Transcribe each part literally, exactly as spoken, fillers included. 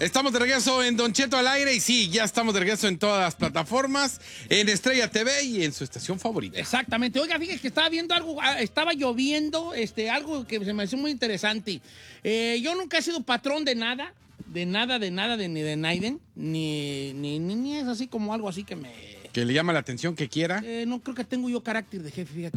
Estamos de regreso en Don Cheto al aire y sí, ya estamos de regreso en todas las plataformas, en Estrella T V y en su estación favorita. Exactamente. Oiga, fíjate que estaba viendo algo, estaba lloviendo, este, algo que se me hace muy interesante. Eh, yo nunca he sido patrón de nada, de nada, de nada, de, ni de Naiden, ni, ni, ni, ni es así como algo así que me... Que le llama la atención, que quiera. Eh, no creo que tengo yo carácter de jefe, fíjate.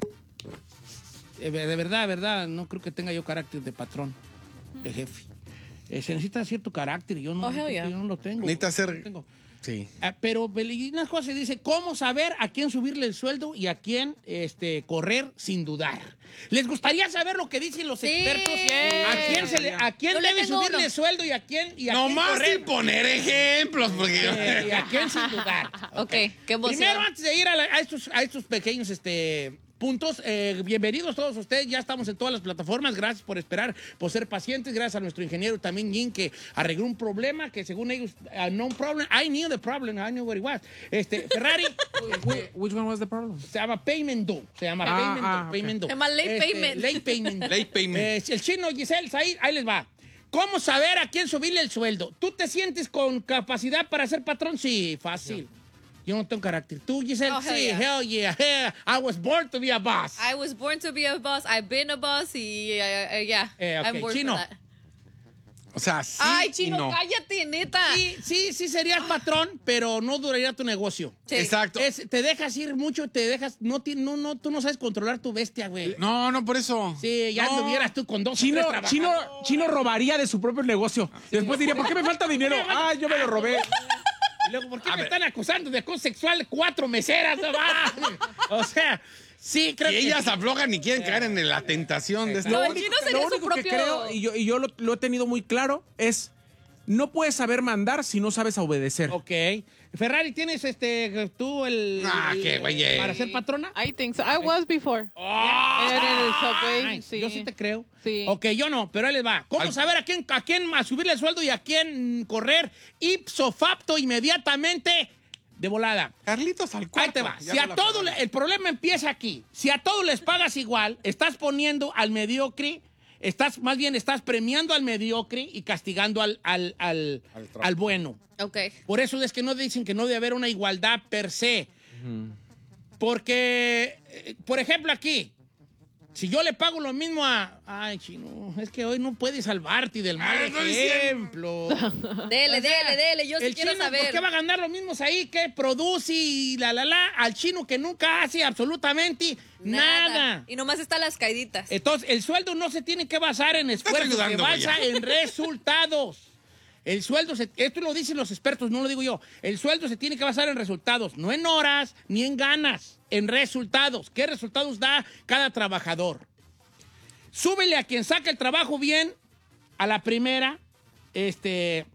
Eh, de verdad, de verdad, no creo que tenga yo carácter de patrón, de jefe. Eh, se necesita cierto carácter y yo no, Oh, hell yeah. yo no lo tengo. Necesita no ser... lo tengo. Sí. Ah, pero unas cosas dice, ¿cómo saber a quién subirle el sueldo y a quién este, correr sin dudar? ¿Les gustaría saber lo que dicen los Sí. expertos? ¿A quién, se le, a quién Yo le debe tengo subirle uno. el sueldo y a quién, y a No quién más correr? sin poner ejemplos, porque... Eh, y a quién sin dudar. Ok, qué emoción. Primero, antes de ir a, la- a estos, a estos pequeños este, puntos, eh, bienvenidos todos ustedes. Ya estamos en todas las plataformas. Gracias por esperar, por ser pacientes. Gracias a nuestro ingeniero también, Jim, que arregló un problema que según ellos, uh, no problem. I knew the problem. I knew what it was. Este, Ferrari, este, Which one was the problem? se llama Payment Do. Se llama Ah, Payment Do. ah, ok. Payment Do. Se llama late Este, payment. Late Payment. Late payment. Eh, el chino Giselle, ahí, ahí les va. ¿Cómo saber a quién subirle el sueldo? ¿Tú te sientes con capacidad para ser patrón? Sí, fácil. Yo no tengo carácter. ¿Tú, Giselle? Oh, hell sí, yeah. hell yeah. Hell, I was born to be a boss. I was born to be a boss. I've been a boss y uh, uh, yeah, Eh, ok, I'm born Chino. for that. O sea, sí Ay, y Chino, no. cállate, neta. Sí, sí, sí serías patrón, pero no duraría tu negocio. Sí. Exacto. Es- te dejas ir mucho, te dejas... No, ti- no, no, tú no sabes controlar tu bestia, güey. No, no, por eso. Sí, ya No. anduvieras tú con dos o Chino, tres Chino, trabajadores. Chino robaría de su propio negocio. Después diría, ¿por qué me falta dinero? Ah, yo me lo robé. Y luego, ¿por qué me están acusando de acoso sexual cuatro meseras? No va. O sea, sí, creo Y que... ellas aflojan y quieren caer en la tentación de No, esto. el Chino sería Lo su único que propio- creo, y yo, y yo lo, lo he tenido muy claro, es no puedes saber mandar si no sabes obedecer. Ok. Ferrari, ¿tienes este, tú el... Ah, el- qué güey, eh. para ser patrona? I think so. I was before. Era en el subway, Ay, sí. Yo sí te creo. Sí. Ok, yo no, pero ahí les va. ¿Cómo Al- saber a quién, a quién a subirle el sueldo y a quién mm, correr ipso facto inmediatamente de volada? Carlitos al Ahí cuarto. te va. Ya Si no a la todo pagaron. le- el problema empieza aquí. Si a todos les pagas igual, estás poniendo al mediocre, estás, más bien estás premiando al mediocre y castigando al, al, al, Al trabajo. al bueno. Ok. Por eso es que no dicen que no debe haber una igualdad per se. Porque, eh, por ejemplo, aquí, si yo le pago lo mismo a... Ay, Chino, es que hoy no puedes salvarte del mal Ay, no dice- ejemplo. Dele, O sea, dele, dele. Yo sí el quiero chino, saber. ¿por qué va a ganar los mismos ahí que produce y la, la, la? Al chino que nunca hace absolutamente nada. Y nomás están las caiditas. Entonces, el sueldo no se tiene que basar en esfuerzo, se ayudando, basa güey. en resultados. El sueldo, se- esto lo dicen los expertos, no lo digo yo. El sueldo se tiene que basar en resultados, no en horas ni en ganas, en resultados. ¿Qué resultados da cada trabajador? Súbele a quien saca el trabajo bien a la primera, este,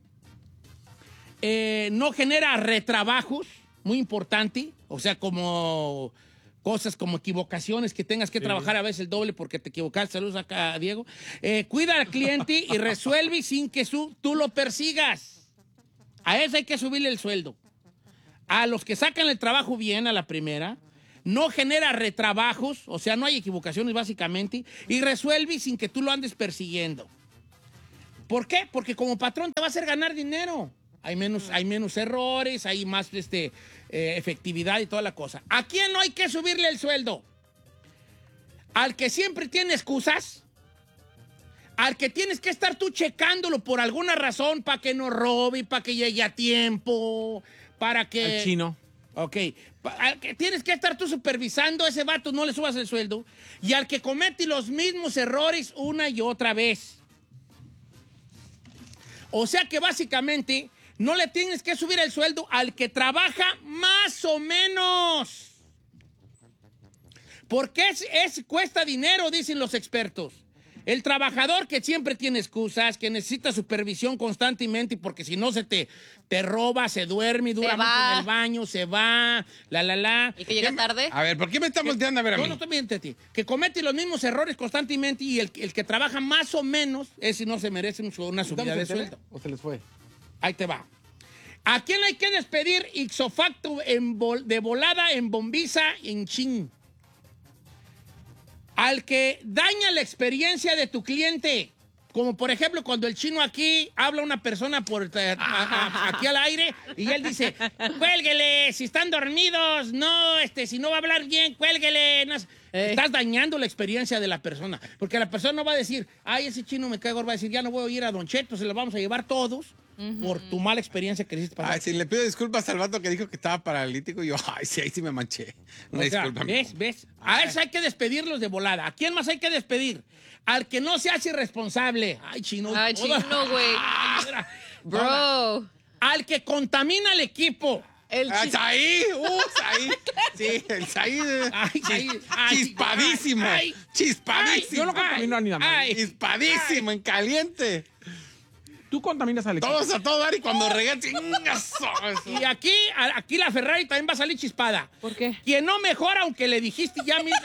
eh, no genera retrabajos, muy importante, o sea, como cosas como equivocaciones, que tengas que trabajar a veces el doble porque te equivocaste. Saludos acá a Diego. Eh, cuida al cliente y resuelve sin que su- tú lo persigas. A eso hay que subirle el sueldo. A los que sacan el trabajo bien a la primera, no genera retrabajos, o sea, no hay equivocaciones básicamente, y resuelve sin que tú lo andes persiguiendo. ¿Por qué? Porque como patrón te va a hacer ganar dinero. Hay menos, hay menos errores, hay más este, eh, efectividad y toda la cosa. ¿A quién no hay que subirle el sueldo? Al que siempre tiene excusas, al que tienes que estar tú checándolo por alguna razón para que no robe, para que llegue a tiempo, para que... El chino. Ok. Pa- Al que tienes que estar tú supervisando a ese vato, no le subas el sueldo. Y al que comete los mismos errores una y otra vez. O sea que básicamente no le tienes que subir el sueldo al que trabaja más o menos. Porque es, es, cuesta dinero, dicen los expertos. El trabajador que siempre tiene excusas, que necesita supervisión constantemente, porque si no se te, te roba, se duerme, dura Se mucho va. en el baño, se va, la, la, la. Y que llega tarde. A ver, ¿por qué me están volteando a ver a No, mí? no estoy viendo a ti. Que comete los mismos errores constantemente y el, el que trabaja más o menos, ese no se merece un- una subida de sueldo. ¿O se les fue? Ahí te va. ¿A quién hay que despedir ipso facto en vol- de volada, en bombiza, en chin? Al que daña la experiencia de tu cliente Como por ejemplo, cuando el chino aquí habla a una persona por a- a- aquí al aire y él dice, cuélguele, si están dormidos, no, este, si no va a hablar bien, cuélguele. No, Ey. estás dañando la experiencia de la persona. Porque la persona no va a decir, ay, ese chino me cae gordo, va a decir, ya no voy a ir a Don Cheto, se lo vamos a llevar todos por tu mala experiencia que hiciste para Ay, si le pido disculpas al vato que dijo que estaba paralítico, yo, ay, sí, ahí sí me manché. Una O sea, disculpa. ¿ves? ¿Ves? A eso hay que despedirlos de volada. ¿A quién más hay que despedir? Al que no se hace irresponsable. Ay, chino. Ay, toda- chino, güey. Ay, mira. Bro. Al que contamina el equipo. El Ah, chi- Saí, uh, Saí. Sí, el Saí. eh, Ay, chis- ay, ay, chispadísimo. ay, chispadísimo. Yo no contamino a ni nada más. Ay, Chispadísimo, en caliente. Tú contaminas al equipo. Todos a todo dar y cuando regué, chingas. y aquí, a- aquí la Ferrari también va a salir chispada. ¿Por qué? Quien no mejora, aunque le dijiste ya mi-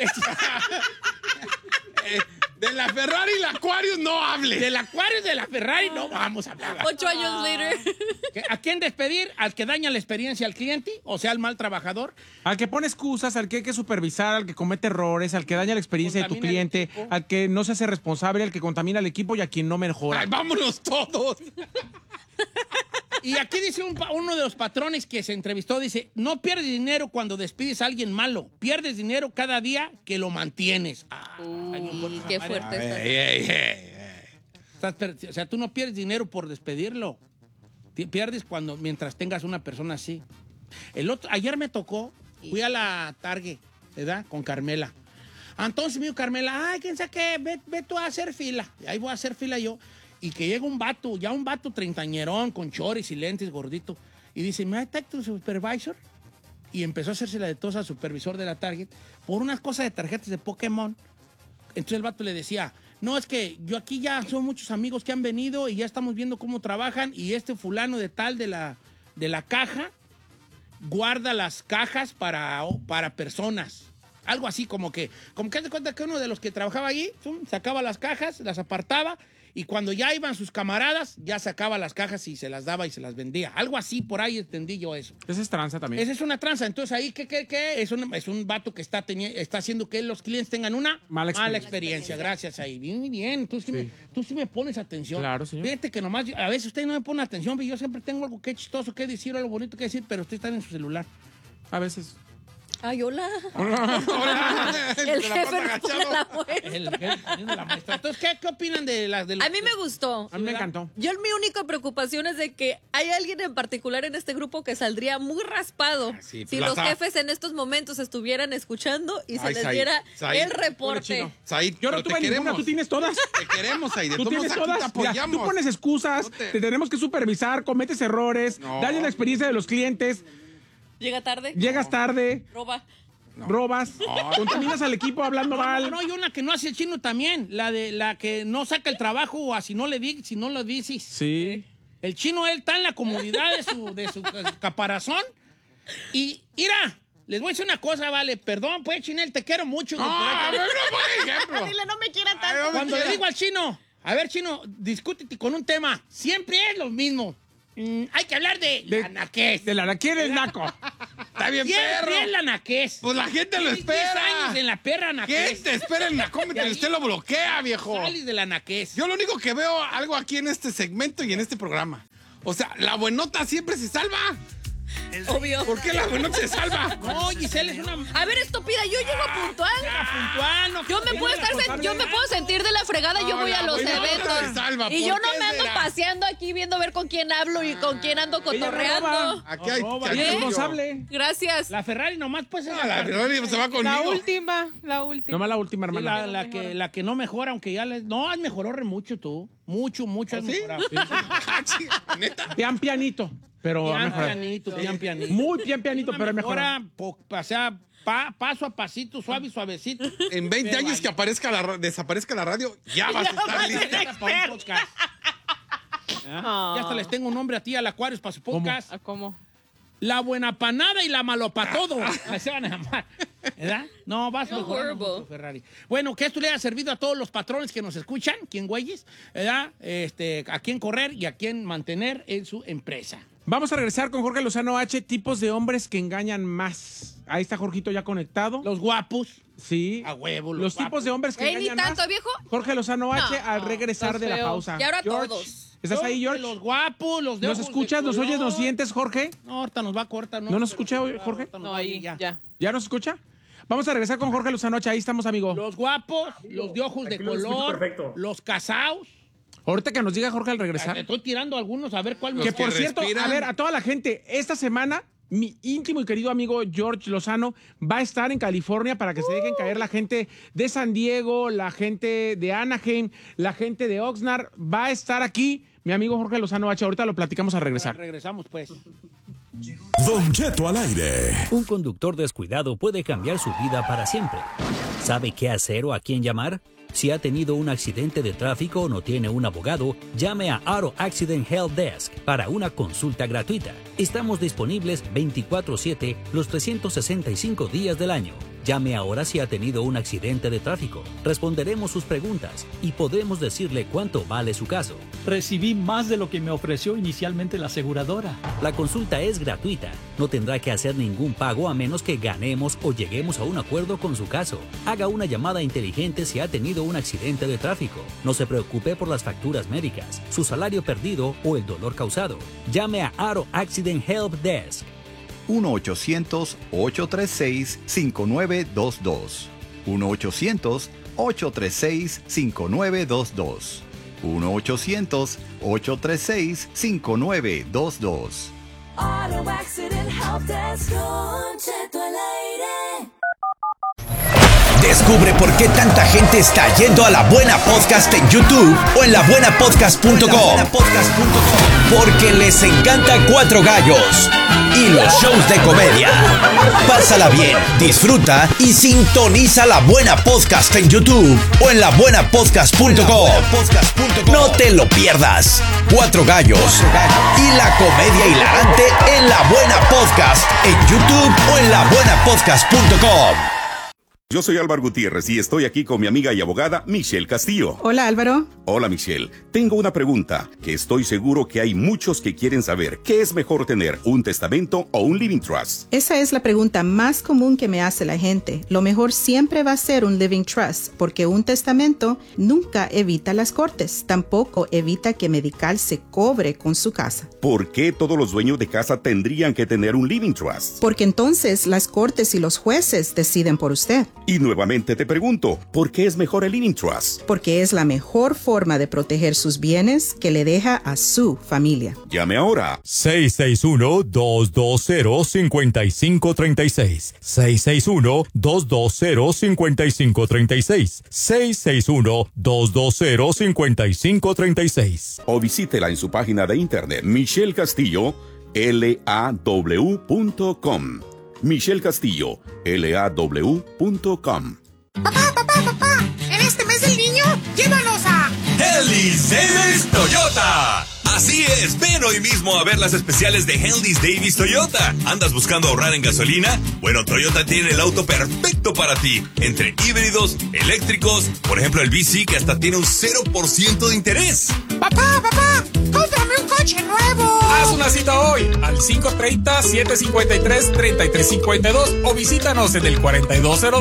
Eh, de la Ferrari y la Aquarius no hable. del Acuario y de la Ferrari no vamos a hablar. Ocho años later. ¿A quién despedir? ¿Al que daña la experiencia al cliente? O sea, al mal trabajador. Al que pone excusas, al que hay que supervisar, al que comete errores, al que daña la experiencia de tu Contamina el cliente, equipo. al que no se hace responsable, al que contamina el equipo y a quien no mejora. Ay, vámonos todos. Y aquí dice un pa- uno de los patrones que se entrevistó, dice, no pierdes dinero cuando despides a alguien malo, pierdes dinero cada día que lo mantienes. Ah, ay, no, Uy, qué fuerte está. Ey, ey, ey, ey. estás per- o sea, tú no pierdes dinero por despedirlo. Ti- Pierdes cuando, mientras tengas una persona así. El otro, ayer me tocó, fui a la Target, ¿verdad? Con Carmela. Entonces me dijo Carmela, ay, quién sabe qué, ve, ve tú a hacer fila. Y ahí voy a hacer fila yo. Y que llega un vato, ya un vato treintañerón, con choris y lentes, gordito. Y dice, ¿me take tu supervisor? Y empezó a hacerse la de tos al supervisor de la Target por unas cosas de tarjetas de Pokémon. Entonces el vato le decía, no, es que yo aquí ya son muchos amigos que han venido y ya estamos viendo cómo trabajan y este fulano de tal de la, de la caja guarda las cajas para, para personas. Algo así como que, como que haz de cuenta que uno de los que trabajaba allí ¡zum!, sacaba las cajas, las apartaba y cuando ya iban sus camaradas ya sacaba las cajas y se las daba y se las vendía. Algo así, por ahí entendí yo eso. Esa es tranza también. Esa es una tranza. Entonces ahí, ¿qué, qué, qué? Es un, es un vato que está, teni- está haciendo que los clientes tengan una Mala experiencia. experiencia. Gracias ahí. Bien, muy bien. Tú sí, Me, tú sí me pones atención. Claro, señor. Fíjate que nomás, a veces usted no me pone atención, pero yo siempre tengo algo que chistoso que decir, algo bonito que decir, pero usted está en su celular. A veces. Ay, hola. El El de la jefe pata nos agachado. pone la muestra. El, el- el de la muestra. Entonces, ¿qué, qué opinan de las de los- A mí me gustó. A mí me encantó. Yo mi única preocupación es de que hay alguien en particular en este grupo que saldría muy raspado sí, pues si la los sa- jefes en estos momentos estuvieran escuchando y se Ay, les Said, diera Said. el reporte. Chino. Said, Yo pero no te tuve ninguna, queremos. tú tienes todas. Te queremos, Said. De Tú todos tienes modos, aquí todas. te Mira, apoyamos. tú pones excusas, No te- te tenemos que supervisar, cometes errores, No. dañas la experiencia de los clientes, Llega tarde, llegas tarde, roba. robas, contaminas al equipo hablando No, mal. no, hay una que no hace el chino también, la de la que no saca el trabajo o así no le di, si no lo dices. Sí. El chino, él está en la comodidad de su, de su ca- caparazón. Y, mira, les voy a decir una cosa, vale. Perdón, pues, Chinel, te quiero mucho. No, a ver, no, por ejemplo. Dile, no me quiera Ay, tanto. no me Cuando le quiera. digo al chino, a ver, chino, discútete con un tema. Siempre es lo mismo. Mm, hay que hablar de, De- la naquez. De la ¿quién es naco? Está bien, perro. Siempre es la naquez. Pues la gente lo Tienes diez espera. años en la perra ¿Qué naquez. te espera en la cómeta? Y ahí- Usted lo bloquea, viejo. Sales de la naquez. Yo lo único que veo algo aquí en este segmento y en este programa. O sea, la buenota siempre se salva. Obvio. ¿Por qué la buenota se salva? No, Giselle es una... A ver, estúpida, yo llego puntual. puntual, no, Yo me puedo estar sen- yo me puedo sentir de la fregada, yo No, voy la a los buena onda eventos. se salva, Y ¿por yo qué no me ando será? paseando aquí viendo a ver con quién hablo y con quién ando Ella no cotorreando. roba. Aquí hay No, aquí Es hay- responsable. Gracias. La Ferrari nomás pues es No, la Ferrari se va La conmigo. última, la última. Nomás la última, Sí, hermana. la, la que, la que no mejora, aunque ya le... No, has mejorado re mucho tú. Mucho, mucho has ¿Sí? mejorado. Ah, chica, neta. Pian pianito, pero ha Pian mejorado. pianito, pian pianito. Muy pian pianito, Una pero ha mejorado. mejora, po- o sea, pa- paso a pasito, suave y suavecito. En veinte Pero años ahí- que aparezca la, ra- desaparezca la radio, ya vas a estar lista. Para un podcast. Ah. Ya hasta les tengo un nombre a ti, al Acuarios, para su podcast. ¿A ¿Cómo? La buena panada y la malo pa' todo. Así van a llamar. ¿Verdad? No, vas Qué mejorando horrible. mucho, Ferrari. Bueno, que esto le haya servido a todos los patrones que nos escuchan, quien güeyes, ¿verdad? Este, a quién correr y a quién mantener en su empresa. Vamos a regresar con Jorge Lozano H, tipos de hombres que engañan más. Ahí está Jorgito ya conectado. Los guapos. Sí. A huevo, los Los guapos. tipos de hombres que Ey, ni engañan tanto, más. viejo. Jorge Lozano H No, al regresar estás de la feo. pausa. Y ahora George, todos. ¿estás ahí, George? Los guapos, los de ¿Nos ojos escuchas? de ¿Nos oyes? ¿Nos color. sientes, Jorge? No, ahorita nos va a cortar. ¿No nos escucha, Jorge? Ahorita nos No, va a ahí, ir ya. ¿Ya nos escucha? Vamos a regresar con Jorge Lozano H. Ahí estamos, amigo. Los guapos, los de ojos de color, los casados. Ahorita que nos diga Jorge al Te regresar. estoy tirando algunos a ver cuál me Que Los que por cierto, respiran. a ver, a toda la gente, esta semana mi íntimo y querido amigo George Lozano va a estar en California para que se dejen caer la gente de San Diego, la gente de Anaheim, la gente de Oxnard. Va a estar aquí mi amigo Jorge Lozano H. Ahorita lo platicamos al regresar. Regresamos, pues. Don Cheto al aire. Un conductor descuidado puede cambiar su vida para siempre. ¿Sabe qué hacer o a quién llamar? Si ha tenido un accidente de tráfico o no tiene un abogado, llame a Auto Accident Help Desk para una consulta gratuita. Estamos disponibles veinticuatro siete los trescientos sesenta y cinco días del año. Llame ahora si ha tenido un accidente de tráfico. Responderemos sus preguntas y podremos decirle cuánto vale su caso. Recibí más de lo que me ofreció inicialmente la aseguradora. La consulta es gratuita. No tendrá que hacer ningún pago a menos que ganemos o lleguemos a un acuerdo con su caso. Haga una llamada inteligente si ha tenido un accidente de tráfico. No se preocupe por las facturas médicas, su salario perdido o el dolor causado. Llame a Auto Accident Help Desk. uno ochocientos, ocho tres seis, cinco nueve dos dos. uno ochocientos, ocho tres seis, cinco nueve dos dos. uno ochocientos, ocho tres seis, cinco nueve dos dos. Auto Accident Help Desk, Don Cheto al aire. Descubre por qué tanta gente está yendo a La Buena Podcast en YouTube o en la buena podcast punto com. Porque les encanta Cuatro Gallos y los shows de comedia. Pásala bien, disfruta y sintoniza La Buena Podcast en YouTube o en la buena podcast punto com. No te lo pierdas. Cuatro Gallos y la comedia hilarante en La Buena Podcast en YouTube o en la buena podcast punto com. Yo soy Álvaro Gutiérrez y estoy aquí con mi amiga y abogada Michelle Castillo. Hola, Álvaro. Hola, Michelle. Tengo una pregunta que estoy seguro que hay muchos que quieren saber. ¿Qué es mejor tener, un testamento o un living trust? Esa es la pregunta más común que me hace la gente. Lo mejor siempre va a ser un living trust, porque un testamento nunca evita las cortes. Tampoco evita que Medical se cobre con su casa. ¿Por qué todos los dueños de casa tendrían que tener un living trust? Porque entonces las cortes y los jueces deciden por usted. Y nuevamente te pregunto, ¿por qué es mejor el living trust? Porque es la mejor forma de proteger sus bienes que le deja a su familia. Llame ahora. seis seis uno, dos dos cero, cinco cinco tres seis. seis seis uno, dos dos cero, cinco cinco tres seis. seis seis uno, dos dos cero, cinco cinco tres seis. O visítela en su página de internet Michelle Castillo, L A W punto com. Michelle Castillo, L A W punto com. Papá, papá, papá, en este mes del niño, llévanos a Henley's Davis Toyota. Así es, ven hoy mismo a ver las especiales de Henley's Davis Toyota. ¿Andas buscando ahorrar en gasolina? Bueno, Toyota tiene el auto perfecto para ti. Entre híbridos, eléctricos, por ejemplo el V C que hasta tiene un cero por ciento de interés. Papá, papá, cómprame un coche nuevo. Haz una cita hoy al cinco tres cero, siete cinco tres, tres tres cinco dos o visítanos en el cuarenta y dos cero